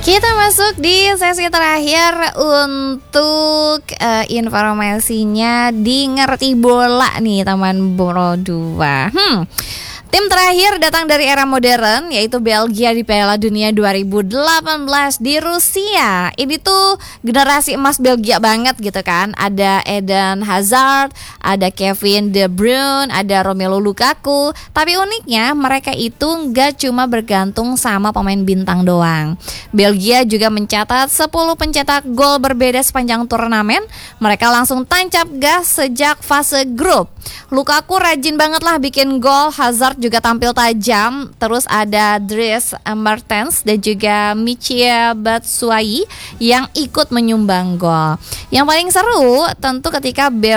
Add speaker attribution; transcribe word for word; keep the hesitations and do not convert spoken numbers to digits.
Speaker 1: Kita masuk di sesi terakhir untuk uh, informasinya di Ngerti Bola nih teman Bro dua. Hmm. Tim terakhir datang dari era modern, yaitu Belgia di Piala Dunia dua ribu delapan belas di Rusia. Ini tuh generasi emas Belgia banget gitu kan. Ada Eden Hazard, ada Kevin De Bruyne, ada Romelu Lukaku. Tapi uniknya mereka itu gak cuma bergantung sama pemain bintang doang. Belgia juga mencatat sepuluh pencetak gol berbeda sepanjang turnamen. Mereka langsung tancap gas sejak fase grup. Lukaku rajin banget lah bikin gol, Hazard juga tampil tajam. Terus ada Dries Mertens dan juga Michy Batshuayi yang ikut menyumbang gol. Yang paling seru tentu ketika Bel